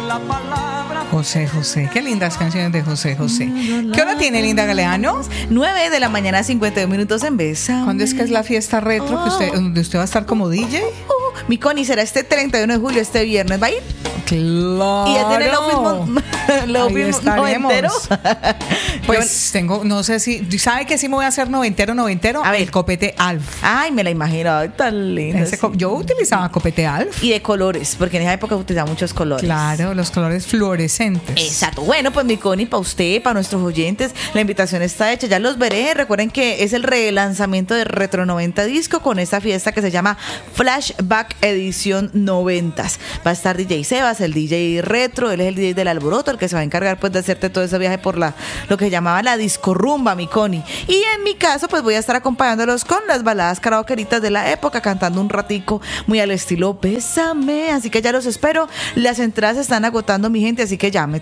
José José, qué lindas canciones de José José. ¿Qué hora tiene, Linda Galeano? 9 de la mañana, 52 minutos en Besa. ¿Cuándo es que es la fiesta retro donde usted va a estar como DJ? Mi Connie, será este 31 de julio, este viernes, ¿va a ir? Claro. Y ya tiene lo estaremos. noventero. Pues tengo, no sé si, ¿sabe que sí me voy a hacer noventero? A ver. El copete Alf. Ay, me la imagino, ay, tan linda. Sí. Yo utilizaba copete Alf. Y de colores, porque en esa época utilizaba muchos colores. Claro, los colores fluorescentes. Exacto. Bueno, pues mi Connie, para usted, para nuestros oyentes, la invitación está hecha, ya los veré. Recuerden que es el relanzamiento de Retro 90 Disco con esta fiesta que se llama Flashback Edición 90s. Va a estar DJ Sebas, el DJ retro, él es el DJ del alboroto, el que se va a encargar pues de hacerte todo ese viaje por lo que llamaba la disco rumba, mi Connie. Y en mi caso pues voy a estar acompañándolos con las baladas karaokeritas de la época, cantando un ratico muy al estilo Bésame, así que ya los espero. Las entradas se están agotando, mi gente, así que llame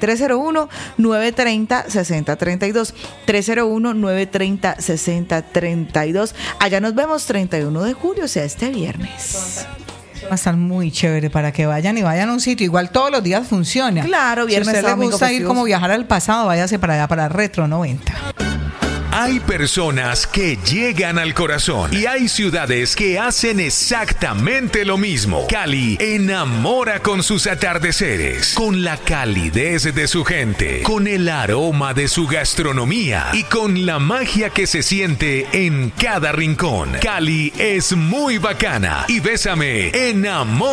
301-930-6032, 301-930-6032. Allá nos vemos 31 de julio, o sea, este viernes. Va a estar muy chévere para que vayan a un sitio. Igual todos los días funciona. Claro, viernes, si a usted le gusta festivos. ir como viajar al pasado, váyase para allá, para Retro 90. Hay personas que llegan al corazón y hay ciudades que hacen exactamente lo mismo. Cali enamora con sus atardeceres, con la calidez de su gente, con el aroma de su gastronomía y con la magia que se siente en cada rincón. Cali es muy bacana y Bésame enamora.